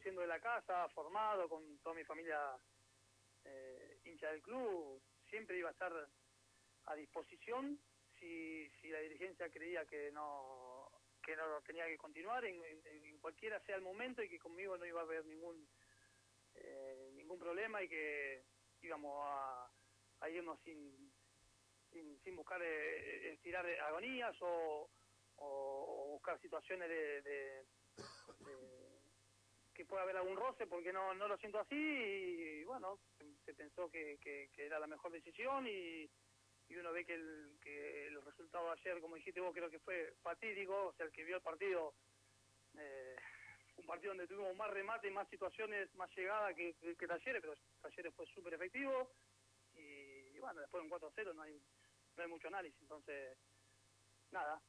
siendo de la casa, formado, con toda mi familia hincha del club, siempre iba a estar a disposición si la dirigencia creía que no tenía que continuar en cualquiera sea el momento, y que conmigo no iba a haber ningún problema, y que íbamos a irnos sin buscar estirar agonías o buscar situaciones de que pueda haber algún roce, porque no lo siento así. Y bueno, se pensó que era la mejor decisión, y uno ve que el resultado de ayer, como dijiste vos, creo que fue fatídico. O sea, el que vio el partido, un partido donde tuvimos más remate, más situaciones, más llegada que Talleres, pero Talleres fue súper efectivo, y bueno, después de un 4-0 no hay mucho análisis. Entonces, nada,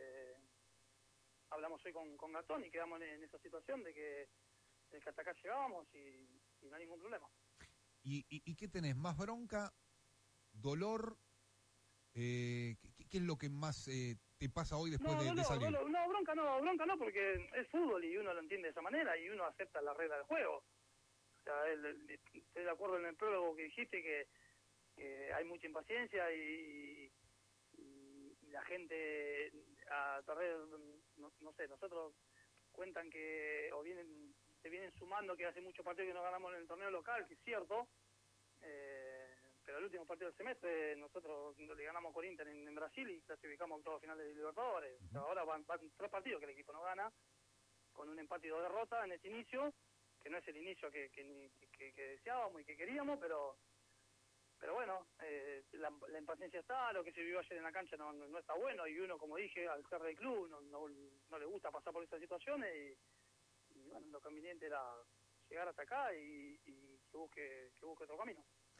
hablamos hoy con Gastón y quedamos en esa situación de que hasta acá llegábamos y no hay ningún problema. ¿Y qué tenés? ¿Más bronca? ¿Dolor? ¿Qué es lo que más te pasa hoy después de salir? No, bronca no, porque es fútbol y uno lo entiende de esa manera y uno acepta la regla del juego. O sea, estoy de acuerdo en el prólogo que dijiste, que hay mucha impaciencia y la gente a través, no sé, nosotros cuentan que se vienen sumando que hace muchos partidos que no ganamos en el torneo local, que es cierto, pero el último partido del semestre nosotros le ganamos a Corinthians en Brasil y clasificamos a octavos finales de Libertadores. O sea, ahora van 3 partidos que el equipo no gana, con un empate y 2 derrotas en este inicio, que no es el inicio que deseábamos y que queríamos, pero bueno, la impaciencia está, lo que se vivió ayer en la cancha no está bueno, y uno, como dije, al ser del club no le gusta pasar por esas situaciones, y bueno, lo conveniente era llegar hasta acá y que busque otro camino.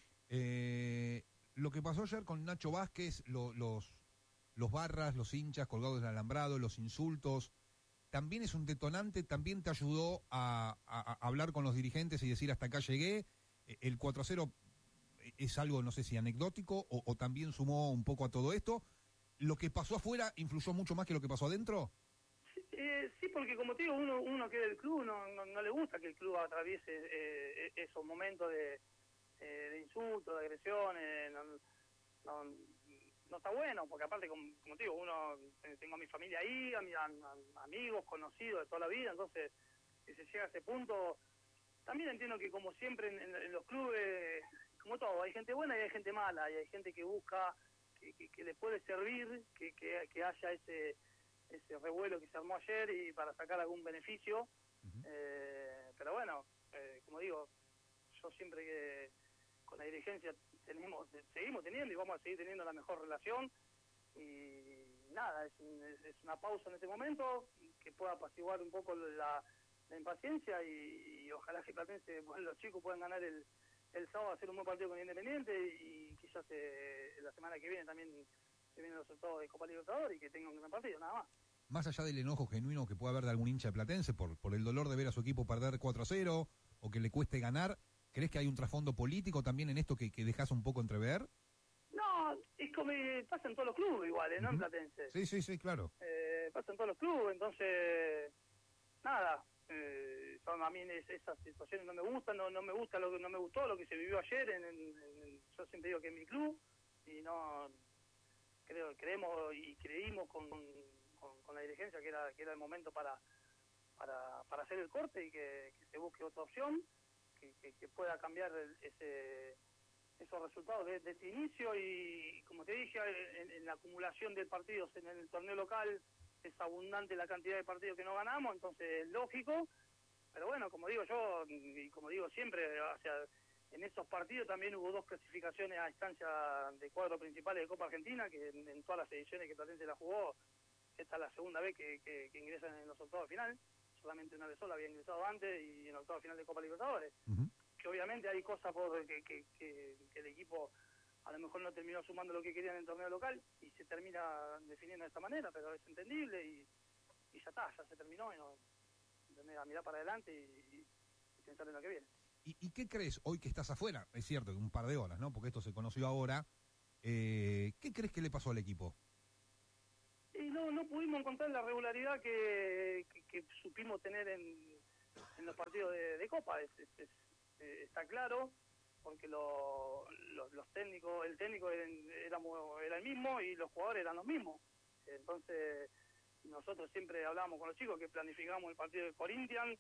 Lo que pasó ayer con Nacho Vázquez, los barras, los hinchas colgados del alambrado, los insultos, también es un detonante, también te ayudó a hablar con los dirigentes y decir hasta acá llegué. El 4-0 es algo, no sé si anecdótico o también sumó un poco a todo esto. ¿Lo que pasó afuera influyó mucho más que lo que pasó adentro? Sí, porque como te digo, uno que es del club no le gusta que el club atraviese esos momentos de insultos, de agresiones. No está bueno, porque aparte, como te digo, tengo a mi familia ahí, a mis amigos, conocidos de toda la vida. Entonces, si se llega a ese punto, también entiendo que, como siempre en los clubes, como todo, hay gente buena y hay gente mala, y hay gente que busca que le puede servir que haya ese revuelo que se armó ayer y para sacar algún beneficio. Pero bueno, como digo, yo siempre que con la dirigencia seguimos teniendo y vamos a seguir teniendo la mejor relación, y nada, es una pausa en este momento que pueda apaciguar un poco la impaciencia, y ojalá que Platense, los chicos puedan ganar el sábado, hacer un buen partido con Independiente, y quizás la semana que viene también se vienen los resultados de Copa Libertadores y que tengan un gran partido, nada más. Más allá del enojo genuino que pueda haber de algún hincha de Platense por el dolor de ver a su equipo perder 4-0 o que le cueste ganar, ¿crees que hay un trasfondo político también en esto que dejas un poco entrever? No, es como pasa en todos los clubes igual, ¿no? En Platense. Sí, claro. Pasa en todos los clubes, entonces, nada, a mí esas situaciones no me gustan, no me gusta no me gustó lo que se vivió ayer yo siempre digo que en mi club, y no creemos y creímos con la dirigencia que era el momento para hacer el corte, y que se busque otra opción que pueda cambiar esos resultados de este inicio. Y como te dije, en la acumulación de partidos en el torneo local es abundante la cantidad de partidos que no ganamos, entonces es lógico. Pero bueno, como digo yo, y como digo siempre, o sea, en esos partidos también hubo 2 clasificaciones a instancia de cuadros principales de Copa Argentina, que en todas las ediciones que Platense la jugó, esta es la segunda vez que ingresan en los octavos de final. Solamente una vez sola había ingresado antes, y en el octavo final de Copa Libertadores. Que obviamente hay cosas que el equipo a lo mejor no terminó sumando lo que quería en el torneo local y se termina definiendo de esta manera, pero es entendible y ya está, ya se terminó, y a mirar para adelante y pensar en lo que viene. ¿Y qué crees hoy que estás afuera? Es cierto, un par de horas, ¿no? Porque esto se conoció ahora. ¿Qué crees que le pasó al equipo? Y no pudimos encontrar la regularidad que supimos tener en los partidos de Copa, está claro, porque los técnicos, el técnico era el mismo y los jugadores eran los mismos. Entonces, nosotros siempre hablábamos con los chicos que planificamos el partido de Corinthians,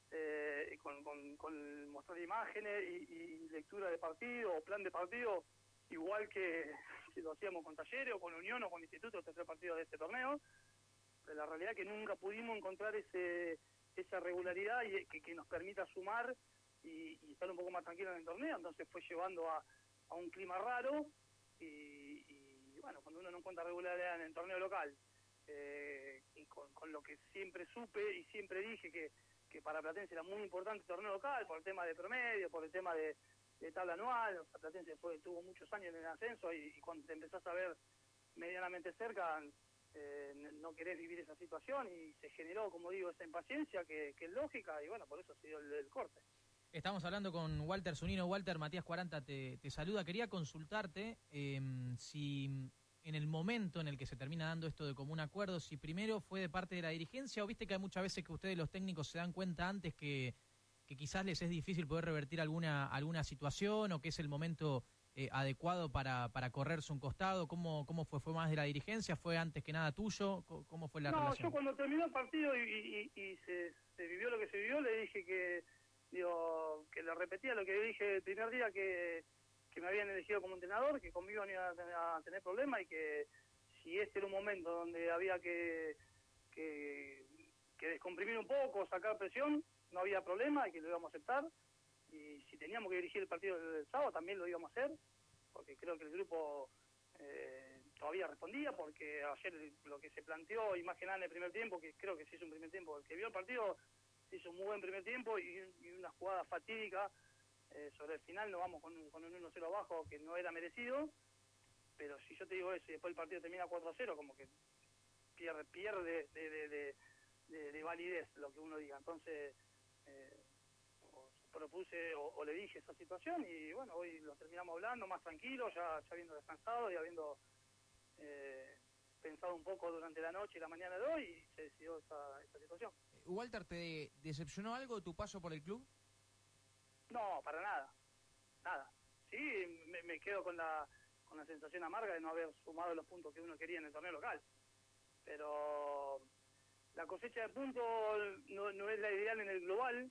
con mostrar imágenes y lectura de partido o plan de partido, igual que si lo hacíamos con Talleres o con Unión o con Instituto, el tercer partido de este torneo. Pero la realidad es que nunca pudimos encontrar esa regularidad y que nos permita sumar y estar un poco más tranquilo en el torneo. Entonces fue llevando a un clima raro y bueno, cuando uno no encuentra regularidad en el torneo local, y con lo que siempre supe y siempre dije que para Platense era muy importante el torneo local por el tema de promedio, por el tema de tabla anual. O sea, Platense tuvo muchos años en el ascenso y cuando te empezás a ver medianamente cerca, no querés vivir esa situación y se generó, como digo, esa impaciencia que es lógica y bueno, por eso se dio el corte. Estamos hablando con Walter Zunino. Walter, Matías Cuaranta te saluda. Quería consultarte si en el momento en el que se termina dando esto de común acuerdo, si primero fue de parte de la dirigencia o viste que hay muchas veces que ustedes los técnicos se dan cuenta antes que quizás les es difícil poder revertir alguna situación o que es el momento adecuado para correrse un costado. ¿Cómo fue? ¿Fue más de la dirigencia? ¿Fue antes que nada tuyo? ¿Cómo fue la relación? Yo cuando terminó el partido y se vivió lo que se vivió, le dije que le repetía lo que dije el primer día, que me habían elegido como entrenador, que conmigo no iba a tener problemas y que si este era un momento donde había que descomprimir un poco, sacar presión, no había problema y que lo íbamos a aceptar. Y si teníamos que dirigir el partido del sábado también lo íbamos a hacer, porque creo que el grupo todavía respondía, porque ayer lo que se planteó, y más que nada en el primer tiempo, que creo que se hizo un primer tiempo, el que vio el partido se hizo un muy buen primer tiempo y una jugada fatídica sobre el final, nos vamos con un 1-0 abajo que no era merecido, pero si yo te digo eso y después el partido termina 4-0, como que pierde de validez lo que uno diga. Entonces propuse o le dije esa situación y bueno, hoy lo terminamos hablando más tranquilo, ya habiendo descansado y habiendo pensado un poco durante la noche y la mañana de hoy, y se decidió esa situación. Walter, ¿te decepcionó algo tu paso por el club? No, para nada. Sí, me quedo con la sensación amarga de no haber sumado los puntos que uno quería en el torneo local, pero la cosecha de puntos no es la ideal en el global,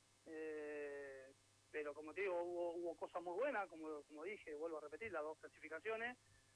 pero como te digo, hubo cosas muy buenas, como dije, vuelvo a repetir, las 2 clasificaciones,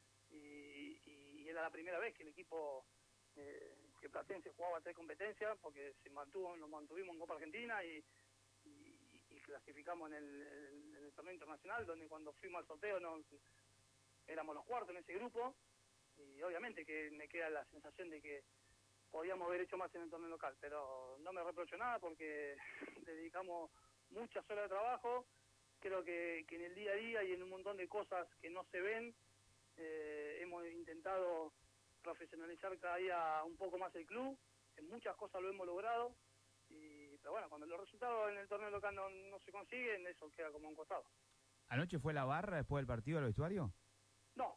y era la primera vez que el equipo que Platense jugaba 3 competencias, porque nos mantuvimos en Copa Argentina y clasificamos en el torneo internacional, donde cuando fuimos al sorteo éramos los cuartos en ese grupo, y obviamente que me queda la sensación de que podíamos haber hecho más en el torneo local, pero no me reprocho nada porque dedicamos muchas horas de trabajo. Creo que en el día a día y en un montón de cosas que no se ven, hemos intentado profesionalizar cada día un poco más el club. En muchas cosas lo hemos logrado, pero bueno, cuando los resultados en el torneo local no se consiguen, eso queda como a un costado. ¿Anoche fue la barra después del partido al vestuario? No.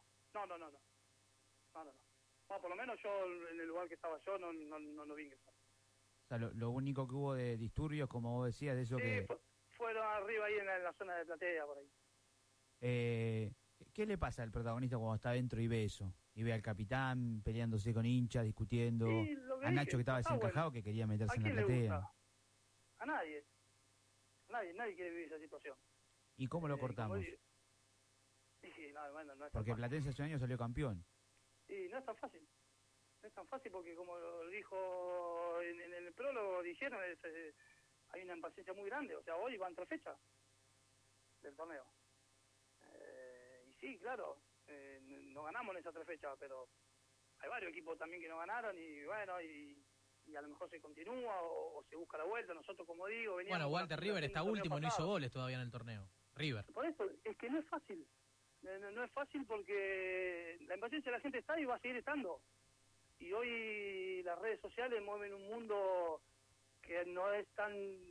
Bueno, por lo menos yo en el lugar que estaba yo no vi ingresar. O sea, lo único que hubo de disturbios, como vos decías, de eso sí, que... fueron arriba ahí en la zona de platea, por ahí. ¿Qué le pasa al protagonista cuando está adentro y ve eso? Y ve al capitán peleándose con hinchas, discutiendo, a Nacho que estaba desencajado, que quería meterse en la platea. A nadie quiere vivir esa situación. ¿Y cómo lo cortamos? No es porque Platense hace un año salió campeón. Y no es tan fácil. No es tan fácil porque, como lo dijo en el prólogo, dijeron, hay una impaciencia muy grande. O sea, hoy van 3 fechas del torneo. Y sí, claro, no ganamos en esas 3 fechas, pero hay varios equipos también que no ganaron y bueno, y a lo mejor se continúa o se busca la vuelta. Nosotros, como digo, veníamos... Bueno, Walter, River está último y no hizo goles todavía en el torneo. River. Por eso, es que no es fácil. No es fácil porque la impaciencia de la gente está y va a seguir estando. Y hoy las redes sociales mueven un mundo que no es tan...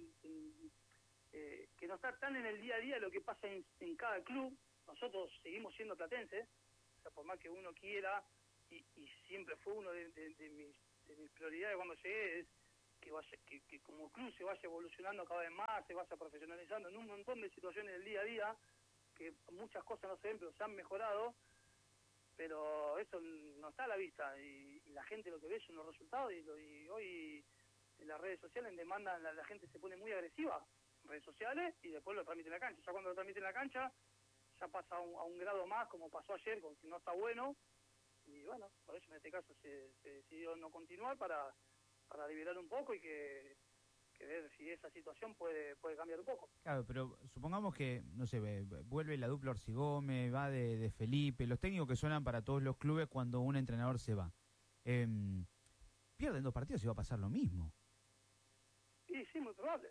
que no está tan en el día a día lo que pasa en cada club. Nosotros seguimos siendo platenses, o sea, por más que uno quiera, y siempre fue uno de mis prioridades cuando llegué, es que como club se vaya evolucionando cada vez más, se vaya profesionalizando en un montón de situaciones del día a día, que muchas cosas no se ven, pero se han mejorado, pero eso no está a la vista, y la gente lo que ve son los resultados, y hoy en las redes sociales demandan, la gente se pone muy agresiva en redes sociales, y después lo transmite en la cancha. Ya cuando lo transmite en la cancha, ya pasa a un grado más, como pasó ayer, con que no está bueno, y bueno, por eso en este caso se decidió no continuar para liberar un poco y que ver si esa situación puede cambiar un poco. Claro, pero supongamos que, no sé, vuelve la dupla Orsi Gómez, va de Felipe, los técnicos que suenan para todos los clubes cuando un entrenador se va. Pierden 2 partidos y va a pasar lo mismo. Y sí, muy probable.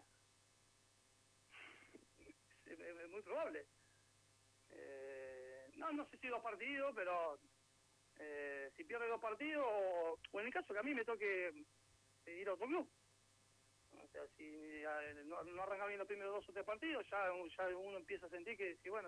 Es muy probable. No sé si 2 partidos, pero si pierde 2 partidos, o en el caso que a mí me toque ir a otro club. O sea, si no arranca bien los primeros 2 o 3 partidos, ya uno empieza a sentir que, bueno,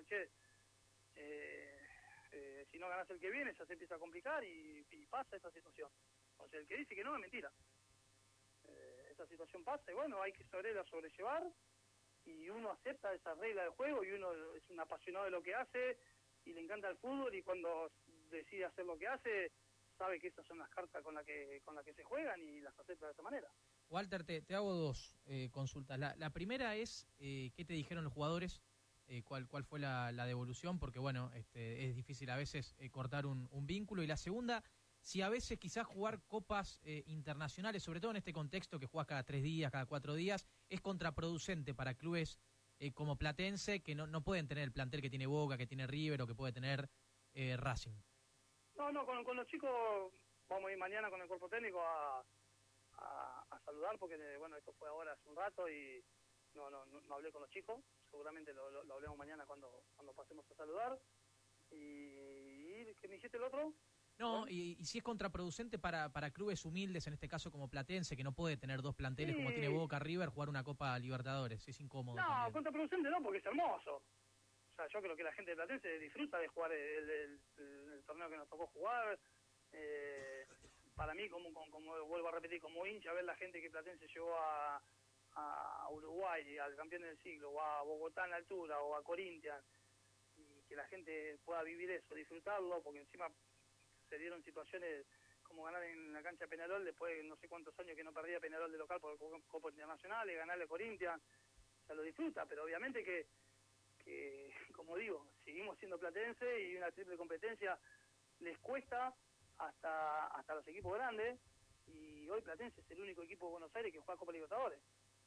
si no ganas el que viene, ya se empieza a complicar y pasa esa situación. O sea, el que dice que no es mentira. Esa situación pasa y bueno, hay que sobrellevar, y uno acepta esa regla del juego, y uno es un apasionado de lo que hace y le encanta el fútbol, y cuando decide hacer lo que hace, sabe que esas son las cartas con las que se juegan, y las acepta de esa manera. Walter, te hago 2 consultas. La primera es, ¿qué te dijeron los jugadores? ¿Cuál fue la devolución? Porque, bueno, es difícil a veces cortar un vínculo. Y la segunda, si a veces quizás jugar copas internacionales, sobre todo en este contexto que jugás cada 3 días, cada 4 días, es contraproducente para clubes como Platense, que no pueden tener el plantel que tiene Boca, que tiene River o que puede tener Racing. No, con los chicos vamos a ir mañana con el cuerpo técnico a saludar, porque bueno, esto fue ahora hace un rato y no hablé con los chicos. Seguramente lo hablemos mañana cuando pasemos a saludar. ¿Y qué me dijiste el otro? No, y si es contraproducente para clubes humildes, en este caso como Platense, que no puede tener 2 planteles como tiene Boca, River, jugar una Copa Libertadores, es incómodo. No, también. Contraproducente no, porque es hermoso. O sea, yo creo que la gente de Platense disfruta de jugar el torneo que nos tocó jugar. Para mí, como vuelvo a repetir, como hincha, ver la gente que Platense llevó a Uruguay, al campeón del siglo, o a Bogotá en la altura, o a Corinthians, y que la gente pueda vivir eso, disfrutarlo, porque encima se dieron situaciones como ganar en la cancha de Peñarol, después de no sé cuántos años que no perdía Peñarol de local por el Copa Internacional, y ganarle a Corinthians, se lo disfruta, pero obviamente que como digo, seguimos siendo Platense, y una triple competencia les cuesta hasta los equipos grandes, y hoy Platense es el único equipo de Buenos Aires que juega Copa Libertadores.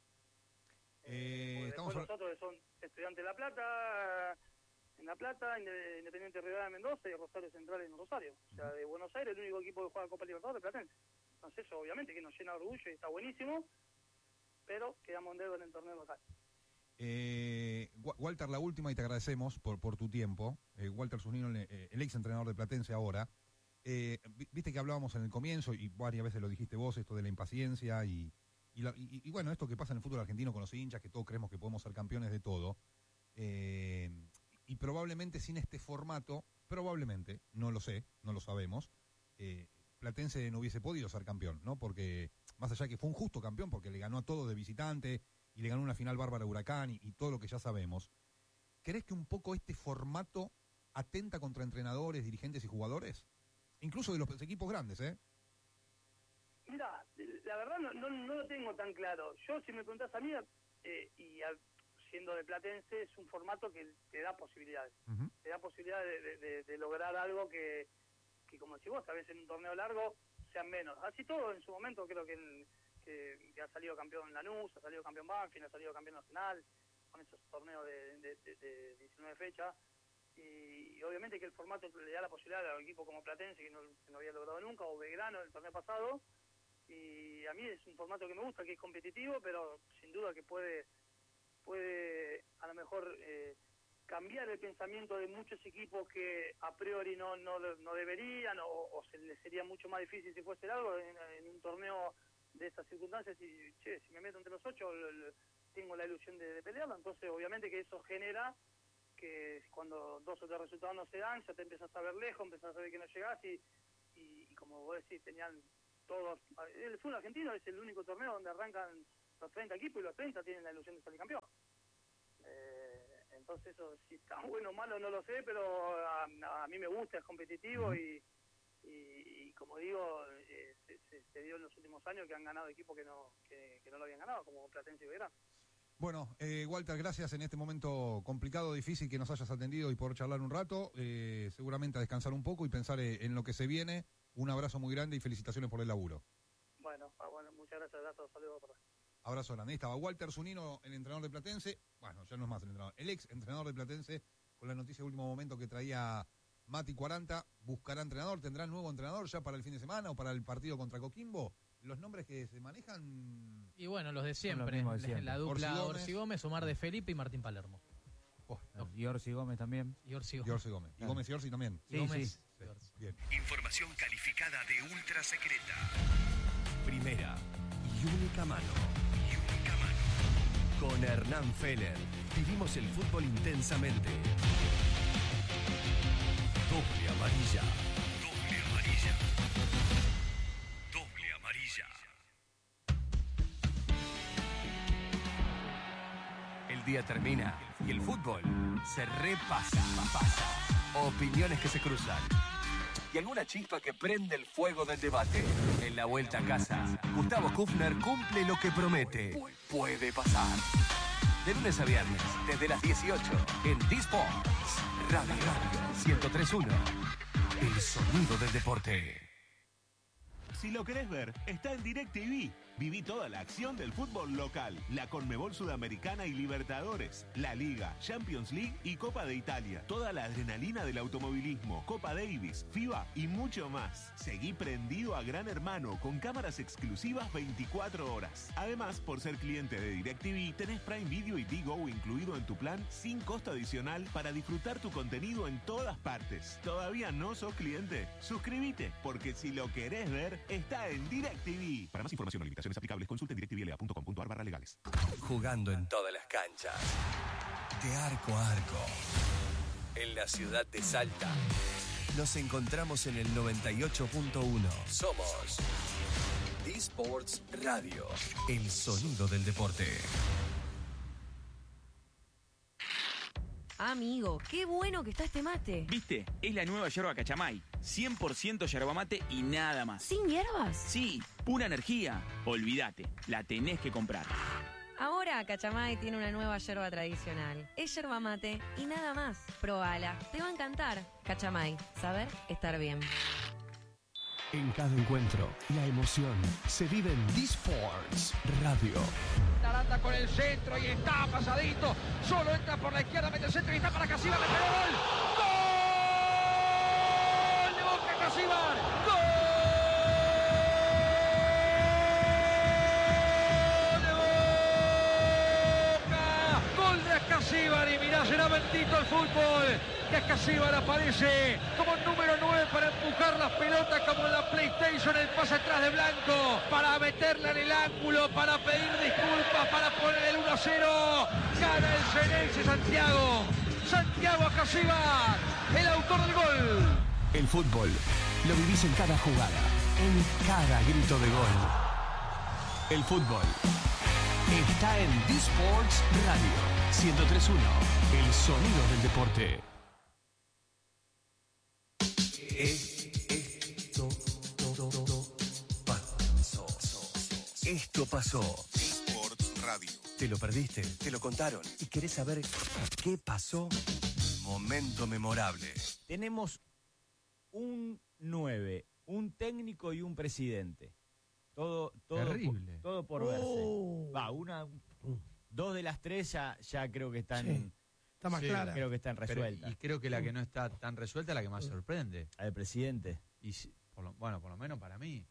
Después los otros son Estudiantes de La Plata, en La Plata, Independiente Rivadavia de Mendoza, y Rosario Central en Rosario. O sea, de Buenos Aires el único equipo que juega Copa Libertadores es Platense. Entonces eso obviamente que nos llena de orgullo y está buenísimo, pero quedamos en dedo en el torneo local. Walter, la última, y te agradecemos por tu tiempo. Walter Zunino, el ex entrenador de Platense ahora. Viste que hablábamos en el comienzo, y varias veces lo dijiste vos, esto de la impaciencia y bueno, esto que pasa en el fútbol argentino con los hinchas, que todos creemos que podemos ser campeones de todo. Y probablemente sin este formato, probablemente, no lo sé, no lo sabemos, Platense no hubiese podido ser campeón, ¿no? Porque más allá de que fue un justo campeón, porque le ganó a todos de visitante y le ganó una final bárbara a Huracán y todo lo que ya sabemos. ¿Crees que un poco este formato atenta contra entrenadores, dirigentes y jugadores? Incluso de los equipos grandes, ¿eh? Mira, la verdad no lo tengo tan claro. Yo, si me preguntás a mí, siendo de Platense, es un formato que te da posibilidades. Uh-huh. Te da posibilidades de lograr algo que como decís vos, tal vez en un torneo largo sean menos. Así todo, en su momento creo que ha salido campeón Lanús, ha salido campeón Banfield, ha salido campeón Nacional, con esos torneos de 19 fechas. Y obviamente que el formato le da la posibilidad a un equipo como Platense, que no había logrado nunca, o Belgrano el torneo pasado. Y a mí es un formato que me gusta, que es competitivo, pero sin duda que puede a lo mejor cambiar el pensamiento de muchos equipos que a priori no deberían, o se les sería mucho más difícil si fuese algo en un torneo de estas circunstancias. Y si me meto entre los 8 tengo la ilusión de pelearlo. Entonces obviamente que eso genera que cuando 2 o 3 resultados no se dan, ya te empiezas a ver lejos, empiezas a ver que no llegás, y como vos decís, tenían todos. El fútbol argentino es el único torneo donde arrancan los 30 equipos y los 30 tienen la ilusión de salir campeón. Entonces eso, si está bueno o malo no lo sé, pero a mí me gusta, es competitivo y como digo, se dio en los últimos años que han ganado equipos que no lo habían ganado, como Platense y Belgrano. Bueno, Walter, gracias en este momento complicado, difícil que nos hayas atendido y por charlar un rato. Seguramente a descansar un poco y pensar en lo que se viene. Un abrazo muy grande y felicitaciones por el laburo. Bueno, muchas gracias a todos. Saludos. Abrazo grande. Ahí estaba Walter Zunino, el entrenador de Platense. Bueno, ya no es más el entrenador. El ex entrenador de Platense, con la noticia de último momento que traía Mati 40. ¿Buscará entrenador? ¿Tendrá nuevo entrenador ya para el fin de semana o para el partido contra Coquimbo? Los nombres que se manejan... Y bueno, los de siempre. La dupla Orsi Gómez, Omar de Felipe y Martín Palermo. Y Orsi Gómez también. Y Orsi Gómez. Y Gómez y Orsi también. Sí, Gómez. Sí. Bien. Información calificada de ultra secreta. Primera y única mano. Con Hernán Feller. Vivimos el fútbol intensamente. Doble amarilla. El día termina y el fútbol se repasa. Opiniones que se cruzan. Y alguna chispa que prende el fuego del debate. En la vuelta a casa, Gustavo Kufner cumple lo que promete. Puede pasar. De lunes a viernes, desde las 18, en D-Sports. Radio 103.1. El sonido del deporte. Si lo querés ver, está en DirecTV. Viví toda la acción del fútbol local, la Conmebol Sudamericana y Libertadores, la Liga, Champions League y Copa de Italia. Toda la adrenalina del automovilismo, Copa Davis, FIBA y mucho más. Seguí prendido a Gran Hermano con cámaras exclusivas 24 horas. Además, por ser cliente de DirecTV, tenés Prime Video y Digo incluido en tu plan sin costo adicional para disfrutar tu contenido en todas partes. ¿Todavía no sos cliente? Suscríbete, porque si lo querés ver, está en DirecTV. Para más información o limitaciones aplicables, consulte directvla.com.ar/legales. Jugando en todas las canchas. De arco a arco. En la ciudad de Salta. Nos encontramos en el 98.1. Somos D-Sports Radio. El sonido del deporte. Amigo, qué bueno que está este mate. ¿Viste? Es la nueva yerba Cachamay. 100% yerba mate y nada más. ¿Sin hierbas? Sí, pura energía. Olvídate, la tenés que comprar. Ahora Cachamay tiene una nueva yerba tradicional. Es yerba mate y nada más. Probala, te va a encantar. Cachamay, saber estar bien. En cada encuentro, la emoción se vive en D-Sports Radio. Aranda con el centro y está pasadito. Solo entra por la izquierda, mete el centro y está para Casíbar. ¡Le pegó gol! ¡Gol de Boca Casíbar! ¡Gol de Boca! ¡Gol de Casíbar! Y mirá, será bendito el fútbol. Que Casíbar aparece como número 9 para empujar las pelotas como en la PlayStation, el pase atrás de Blanco, para meterla en el ángulo, para pedir disculpas, para poner el 1-0. Gana el Ceneice Santiago Casíbar, el autor del gol. El fútbol lo vivís en cada jugada, en cada grito de gol. El fútbol está en D-Sports Radio 103.1, el sonido del deporte. Esto pasó. D-Sports Radio. ¿Te lo perdiste? ¿Te lo contaron? ¿Y querés saber qué pasó? Momento memorable. Tenemos un 9, un técnico y un presidente. Todo terrible. Todo por verse. Dos de las tres ya creo que están... Sí. Está más clara. Creo que están resueltas. Y creo que la que no está tan resuelta es la que más sorprende. Al presidente. Y por lo menos para mí.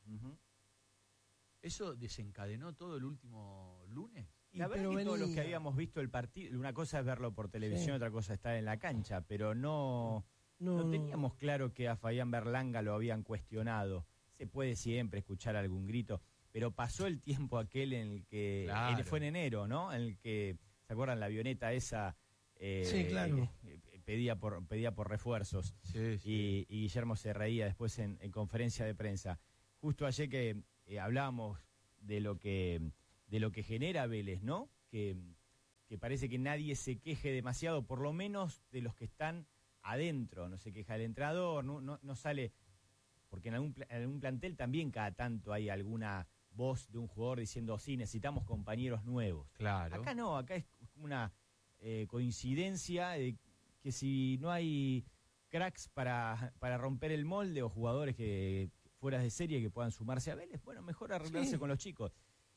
¿Eso desencadenó todo el último lunes? Y la verdad que todos los que habíamos visto el partido, una cosa es verlo por televisión, otra cosa es estar en la cancha, pero no teníamos claro que a Fabián Berlanga lo habían cuestionado. Se puede siempre escuchar algún grito, pero pasó el tiempo aquel en el que fue en enero, ¿no? En el que, ¿se acuerdan? La avioneta esa sí, claro. pedía por refuerzos. Sí. Y Guillermo se reía después en conferencia de prensa. justo ayer que hablábamos de lo que genera Vélez, ¿no? Que parece que nadie se queje demasiado, por lo menos de los que están adentro. No se queja el entrenador, no sale, porque en algún plantel también cada tanto hay alguna voz de un jugador diciendo, sí, necesitamos compañeros nuevos. Claro. Acá no, acá es como una coincidencia de que si no hay cracks para romper el molde o jugadores que fuera de serie que puedan sumarse a Vélez, bueno, mejor arreglarse con los chicos.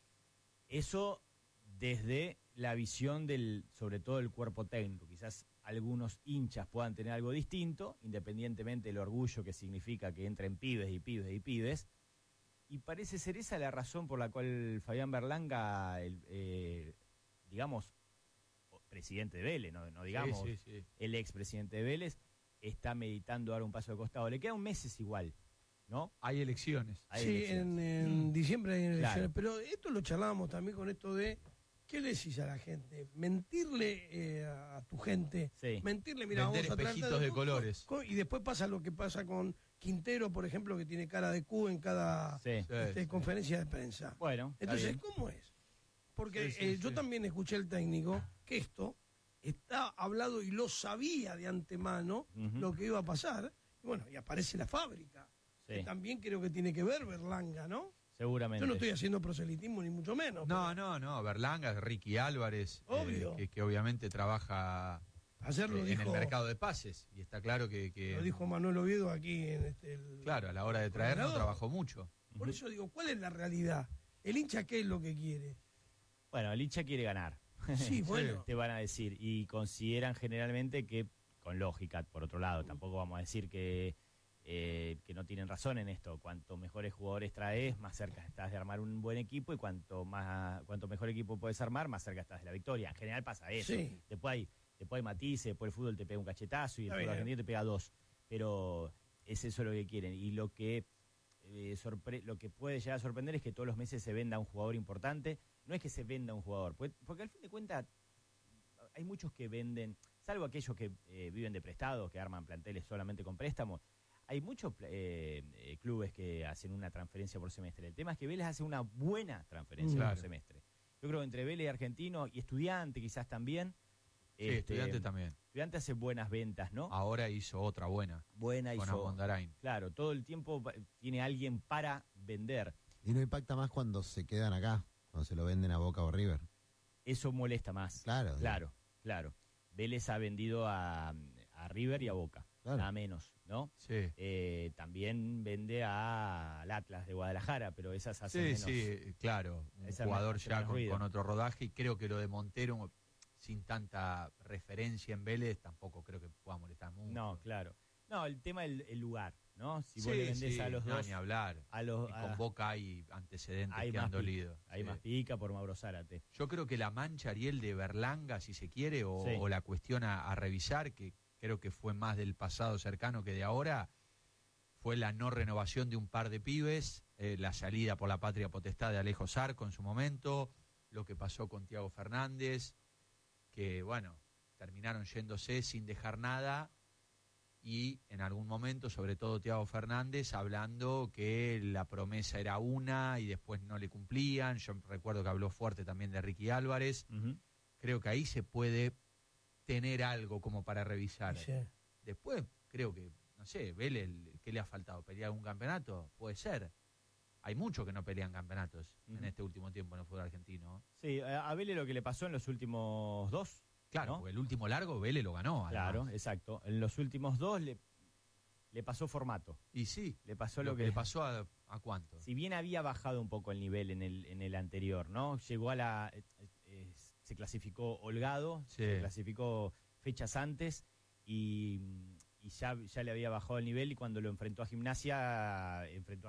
Eso desde la visión sobre todo del cuerpo técnico. Quizás algunos hinchas puedan tener algo distinto, independientemente del orgullo que significa que entren pibes y pibes y pibes. Y parece ser esa la razón por la cual Fabián Berlanga, digamos, presidente de Vélez, no digamos sí. el expresidente de Vélez, está meditando dar un paso de costado. Le quedan meses igual, ¿no? Hay elecciones. En diciembre hay elecciones. Claro. Pero esto lo charlábamos también con esto de, ¿qué le decís a la gente? Mentirle a tu gente. Sí. Mentirle, mira, Vender vamos a tratar espejitos de colores. Y después pasa lo que pasa con Quintero, por ejemplo, que tiene cara de Q en cada Sí. conferencia de prensa. Bueno, Entonces, ¿cómo es? Porque yo también escuché al técnico que esto está hablado y lo sabía de antemano lo que iba a pasar. Y bueno, y aparece la fábrica. Sí. Que también creo que tiene que ver Berlanga, ¿no? Seguramente. Yo no estoy haciendo proselitismo ni mucho menos. No, Berlanga, Ricky Álvarez, Obvio. Que obviamente trabaja Ayer lo en dijo, el mercado de pases. Y está claro que lo dijo Manuel Oviedo aquí en claro, a la hora de traernos trabajó mucho. Por eso digo, ¿cuál es la realidad? ¿El hincha qué es lo que quiere? Bueno, el hincha quiere ganar. Sí, bueno. Te van a decir. Y consideran generalmente que, con lógica, por otro lado, tampoco vamos a decir que no tienen razón en esto. Cuanto mejores jugadores traes, más cerca estás de armar un buen equipo, y cuanto mejor equipo puedes armar, más cerca estás de la victoria. En general pasa eso. Sí. Después hay matices, después el fútbol te pega un cachetazo y el Está fútbol bien. argentino te pega 2. Pero es eso lo que quieren. Y lo que puede llegar a sorprender es que todos los meses se venda un jugador importante. No es que se venda un jugador, porque al fin de cuentas hay muchos que venden, salvo aquellos que viven de prestados, que arman planteles solamente con préstamos. Hay muchos clubes que hacen una transferencia por semestre. El tema es que Vélez hace una buena transferencia por semestre. Yo creo que entre Vélez y Argentino, y Estudiante quizás también. Sí, Estudiante también. Estudiante hace buenas ventas, ¿no? Ahora hizo otra buena. Con Amondarain. Claro, todo el tiempo tiene alguien para vender. Y no impacta más cuando se quedan acá, cuando se lo venden a Boca o River. Eso molesta más. Claro. Vélez ha vendido a River y a Boca. Nada menos, ¿no? Sí. También vende al Atlas de Guadalajara, pero esas hacen menos. Sí, claro. Un jugador ya con otro rodaje, y creo que lo de Montero, sin tanta referencia en Vélez, tampoco creo que pueda molestar mucho. No, claro. No, el tema del lugar, ¿no? Si vos le vendés a los dos... ni hablar. Con Boca hay antecedentes que han dolido. Hay más pica por Mauro Zárate. Yo creo que la mancha, Ariel, de Berlanga, si se quiere, o la cuestión a revisar, que creo que fue más del pasado cercano que de ahora, fue la no renovación de un par de pibes, la salida por la patria potestad de Alejo Zarco en su momento, lo que pasó con Thiago Fernández, que, bueno, terminaron yéndose sin dejar nada, y en algún momento, sobre todo Thiago Fernández, hablando que la promesa era una y después no le cumplían. Yo recuerdo que habló fuerte también de Ricky Álvarez. Creo que ahí se puede tener algo como para revisar. Sí. Después, creo que, no sé, Vélez, ¿qué le ha faltado? ¿Pelear un campeonato? Puede ser. Hay muchos que no pelean campeonatos en este último tiempo en el fútbol argentino. Sí, a Vélez lo que le pasó en los últimos 2. Claro, ¿no? porque el último largo Vélez lo ganó. Claro, además. exacto. En los últimos 2 le pasó formato. Y sí, le pasó lo que le pasó a cuánto. Si bien había bajado un poco el nivel en el anterior, ¿no? Llegó a se clasificó holgado, se clasificó fechas antes y ya le había bajado el nivel, y cuando lo enfrentó a Gimnasia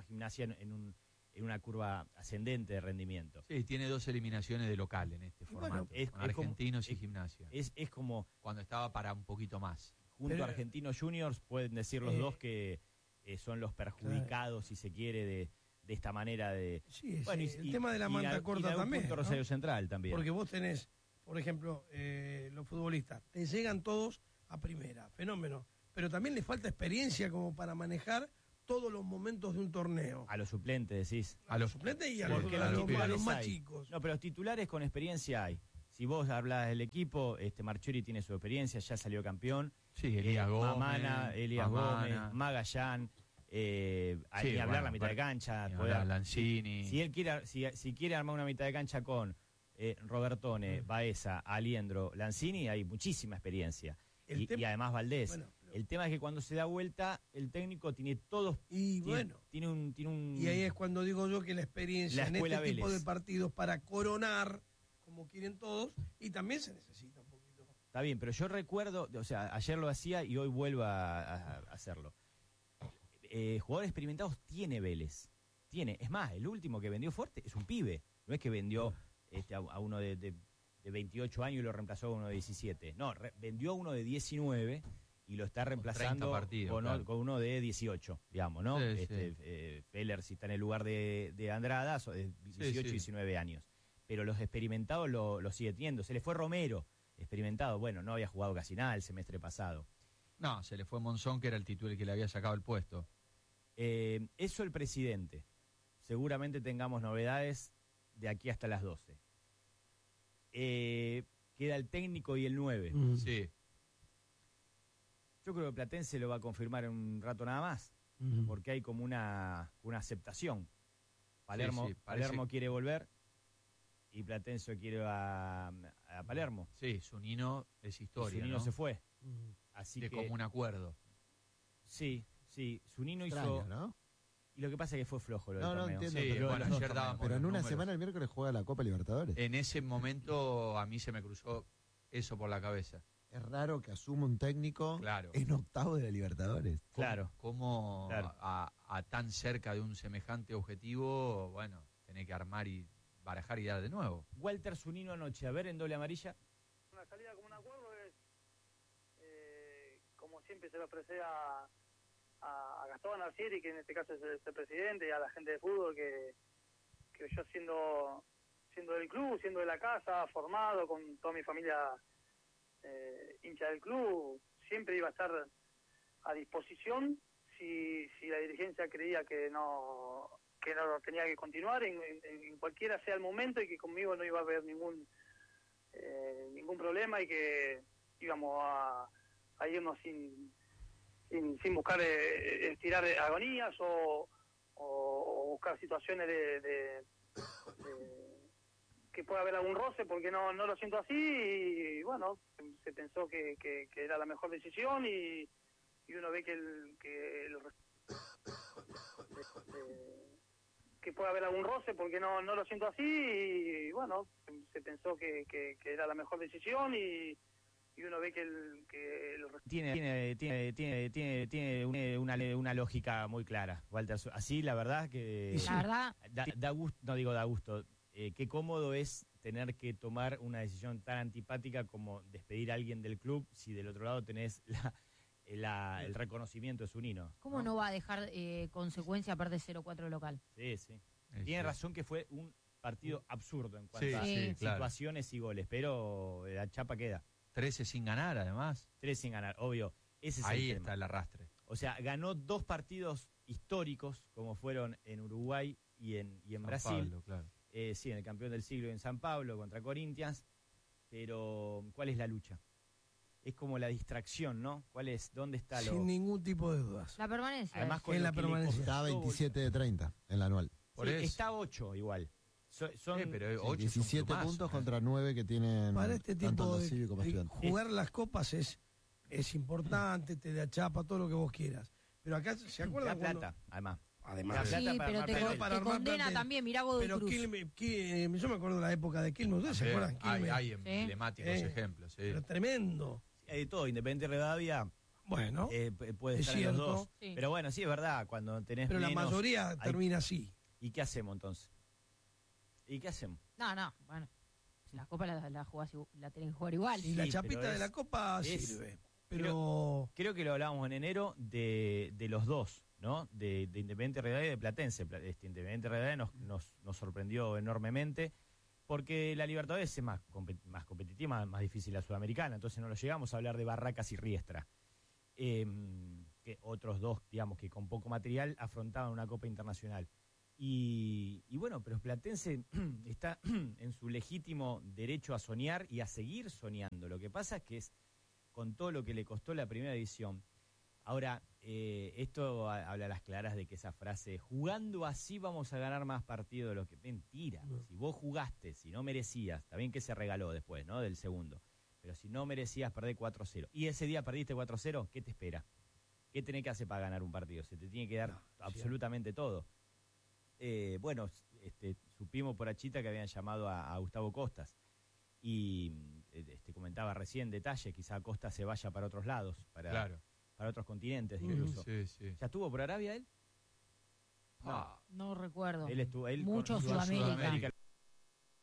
en una curva ascendente de rendimiento. Sí, tiene 2 eliminaciones de local en este formato, bueno, con Argentinos y Gimnasia. Es como... Cuando estaba para un poquito más. Junto a Argentinos Juniors pueden decir los dos que son los perjudicados, si se quiere, de esta manera de... Sí, bueno, el tema de la manta corta también, punto Rosario Central también. Porque vos tenés, por ejemplo, los futbolistas, te llegan todos a primera, fenómeno, pero también les falta experiencia como para manejar todos los momentos de un torneo. A los suplentes, decís. A los suplentes y a Porque los más hay. chicos. No, pero los titulares con experiencia hay. Si vos hablas del equipo, Marchiori tiene su experiencia, ya salió campeón. Sí, Elías Gómez. Mamana, Elías Gómez, Magallán, ni hablar la mitad de cancha. Lanzini. Si él quiere, si quiere armar una mitad de cancha con Robertone, Baeza, Aliendro, Lanzini, hay muchísima experiencia. Y además Valdés. Bueno, el tema es que cuando se da vuelta, el técnico tiene todos. Y tiene un. Y ahí es cuando digo yo que la experiencia en este Vélez. tipo de partidos para coronar, como quieren todos, y también se necesita un poquito. Está bien, pero yo recuerdo, o sea, ayer lo hacía y hoy vuelvo a hacerlo. Jugadores experimentados tiene Vélez. Tiene. Es más, el último que vendió fuerte es un pibe. No es que vendió a uno de 28 años y lo reemplazó a uno de 17. No, vendió a uno de 19 y lo está reemplazando con uno de 18, digamos, ¿no? Sí, Feller, si está en el lugar de Andrada, de 18 y 19 años. Pero los experimentados lo sigue teniendo. Se le fue Romero, experimentado. Bueno, no había jugado casi nada el semestre pasado. No, se le fue Monzón, que era el titular que le había sacado el puesto. Eso el presidente. Seguramente tengamos novedades de aquí hasta las 12. Queda el técnico y el 9. Sí. Yo creo que Platense lo va a confirmar en un rato nada más, porque hay como una aceptación. Palermo quiere volver y Platense quiere a Palermo. Sí, Zunino es historia. Zunino, ¿no? Se fue. Así de que, común acuerdo. Sí, Zunino extraño, hizo. ¿no? Y lo que pasa es que fue flojo lo del No, torneo. entiendo. Sí, ayer dábamos pero en una números. semana el miércoles juega la Copa Libertadores. En ese momento a mí se me cruzó eso por la cabeza. Es raro que asuma un técnico en octavo de la Libertadores. ¿Cómo a tan cerca de un semejante objetivo, bueno, tenés que armar y barajar y dar de nuevo? Walter Zunino anoche, a ver, en doble amarilla. Una salida como un acuerdo es, como siempre se lo ofrece a Gastón Arcieri, que en este caso es el presidente, y a la gente de fútbol, que yo siendo del club, siendo de la casa, formado con toda mi familia hincha del club, siempre iba a estar a disposición si la dirigencia creía que no tenía que continuar en cualquiera sea el momento, y que conmigo no iba a haber ningún problema, y que íbamos a irnos sin buscar estirar agonías o buscar situaciones de que pueda haber algún roce, porque no lo siento así, y bueno, se pensó que era la mejor decisión, y uno ve que puede haber algún roce, porque no lo siento así, y bueno, se pensó que era la mejor decisión, y uno ve que tiene una lógica muy clara, Walter. Así, la verdad que la verdad da gusto, no digo da gusto, qué cómodo es tener que tomar una decisión tan antipática como despedir a alguien del club, si del otro lado tenés el reconocimiento de Zunino. ¿Cómo no va a dejar consecuencia aparte 0-4 local? Sí. Tiene razón que fue un partido absurdo en cuanto a situaciones y goles, pero la chapa queda. 13 sin ganar, además. 13 sin ganar, obvio. Ese es ahí el está tema. el arrastre. O sea, ganó 2 partidos históricos, como fueron en Uruguay y en Brasil. Pablo, claro. Sí, en el campeón del siglo en San Pablo contra Corinthians. Pero, ¿cuál es la lucha? Es como la distracción, ¿no? ¿Dónde está Sin ningún tipo de dudas. La permanencia. Además, con en la permanencia. Está 27 de 30 en la anual. Está 8 igual. Pero 8 17 puntos contra 9 que tienen para este tanto tipo los cívicos como estudiantes. Jugar las copas es importante, te da chapa, todo lo que vos quieras. Pero acá, ¿se acuerdan? La plata, además. Sí, pero te condena también, mirá Godoy Pero Cruz. yo me acuerdo de la época de Quilmes, ¿ustedes se acuerdan? Hay emblemáticos ejemplos. Sí. Pero tremendo. Hay de todo, Independiente Rivadavia. Bueno, puede estar en los dos. Sí. Pero bueno, sí, es verdad, cuando tenés pero menos, la mayoría termina así. ¿Y qué hacemos entonces? No, bueno. La copa la jugás, la tenés que jugar igual. Y la chapita de la copa sirve. Pero creo que lo hablábamos en enero de los dos, ¿no? De Independiente Rivadavia y de Platense. Independiente Rivadavia nos sorprendió enormemente, porque la Libertadores es más competitiva, más difícil la Sudamericana, entonces no lo llegamos a hablar de Barracas y Riestra. Que que otros dos, digamos, que con poco material afrontaban una Copa Internacional. Y bueno, pero Platense está en su legítimo derecho a soñar y a seguir soñando. Lo que pasa es que es con todo lo que le costó la primera edición. Ahora, esto habla a las claras de que esa frase, jugando así vamos a ganar más partidos de lo que... Mentira. Si vos jugaste, si no merecías, está bien que se regaló después, ¿no? Del segundo. Pero si no merecías perder 4-0, y ese día perdiste 4-0, ¿qué te espera? ¿Qué tenés que hacer para ganar un partido? Se te tiene que dar absolutamente todo. Bueno, supimos por Achita que habían llamado a Gustavo Costas. Y comentaba recién detalle, quizá Costas se vaya para otros lados, para otros continentes incluso. Sí. ¿Ya estuvo por Arabia él? No recuerdo. Él estuvo, Mucho con Sudamérica.